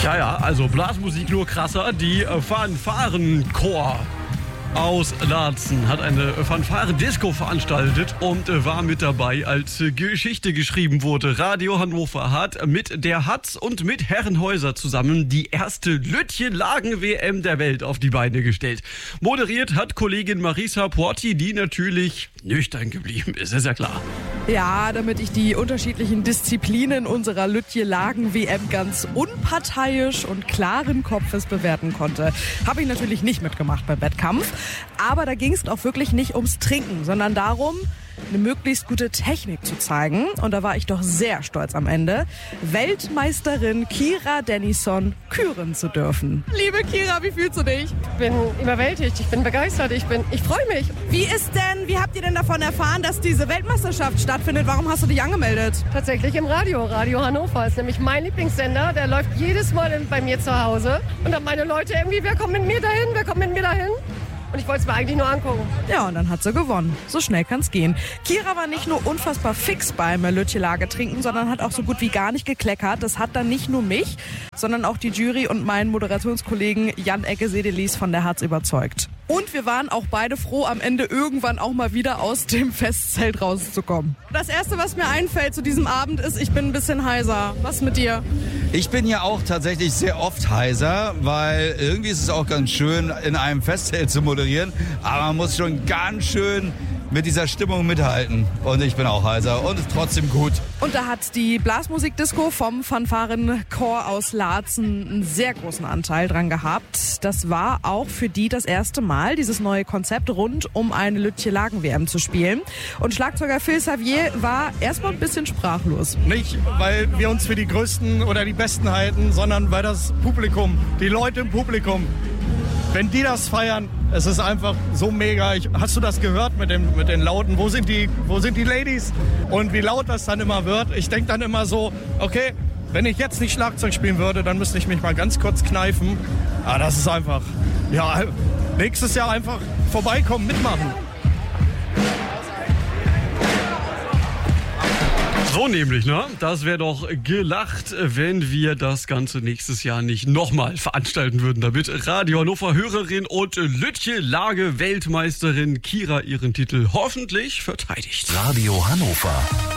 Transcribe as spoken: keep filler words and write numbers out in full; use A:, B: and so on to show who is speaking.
A: Ja, ja, also Blasmusik nur krasser. Die Fanfarenchor aus Laatzen hat eine Fanfaren-Disco veranstaltet und war mit dabei, als Geschichte geschrieben wurde. Radio Hannover hat mit der Hatz und mit Herrenhäuser zusammen die erste Lütje-Lagen-W M der Welt auf die Beine gestellt. Moderiert hat Kollegin Marisa Porti, die natürlich nüchtern geblieben ist, ist ja klar.
B: Ja, damit ich die unterschiedlichen Disziplinen unserer Lütje-Lagen-W M ganz unparteiisch und klaren Kopfes bewerten konnte, habe ich natürlich nicht mitgemacht beim Wettkampf. Aber da ging es auch wirklich nicht ums Trinken, sondern darum, eine möglichst gute Technik zu zeigen. Und da war ich doch sehr stolz am Ende, Weltmeisterin Kira Dennison küren zu dürfen. Liebe Kira, wie fühlst du dich?
C: Ich bin überwältigt, ich bin begeistert, ich bin, ich freue mich.
B: Wie ist denn, wie habt ihr denn davon erfahren, dass diese Weltmeisterschaft stattfindet? Warum hast du dich angemeldet?
C: Tatsächlich im Radio, Radio Hannover ist nämlich mein Lieblingssender, der läuft jedes Mal bei mir zu Hause. Und dann meine Leute irgendwie, wer kommt mit mir dahin, wer kommt mit mir dahin? Und ich wollte es mir eigentlich nur angucken.
B: Ja, und dann hat sie gewonnen. So schnell kann's gehen. Kira war nicht nur unfassbar fix beim Lütje-Lage trinken, sondern hat auch so gut wie gar nicht gekleckert. Das hat dann nicht nur mich, sondern auch die Jury und meinen Moderationskollegen Jan Ecke-Sedelis von der Harz überzeugt. Und wir waren auch beide froh, am Ende irgendwann auch mal wieder aus dem Festzelt rauszukommen. Das Erste, was mir einfällt zu diesem Abend ist, ich bin ein bisschen heiser. Was mit dir?
D: Ich bin ja auch tatsächlich sehr oft heiser, weil irgendwie ist es auch ganz schön, in einem Festzelt zu moderieren. Aber man muss schon ganz schön mit dieser Stimmung mithalten. Und ich bin auch heiser und ist trotzdem gut.
B: Und da hat die Blasmusik-Disco vom Fanfarenchor aus Laatzen einen sehr großen Anteil dran gehabt. Das war auch für die das erste Mal, dieses neue Konzept rund um eine Lütje-Lagen-W M zu spielen. Und Schlagzeuger Phil Xavier war erstmal ein bisschen sprachlos.
E: Nicht, weil wir uns für die Größten oder die Besten halten, sondern weil das Publikum, die Leute im Publikum, wenn die das feiern, es ist einfach so mega. Ich, hast du das gehört mit, dem, mit den Lauten? Wo sind, die, wo sind die Ladies? Und wie laut das dann immer wird. Ich denke dann immer so, okay, wenn ich jetzt nicht Schlagzeug spielen würde, dann müsste ich mich mal ganz kurz kneifen. Aber das ist einfach, ja, nächstes Jahr einfach vorbeikommen, mitmachen.
A: So nämlich, ne? Das wäre doch gelacht, wenn wir das Ganze nächstes Jahr nicht nochmal veranstalten würden, damit Radio Hannover Hörerin und Lütje-Lage Weltmeisterin Kira ihren Titel hoffentlich verteidigt.
F: Radio Hannover.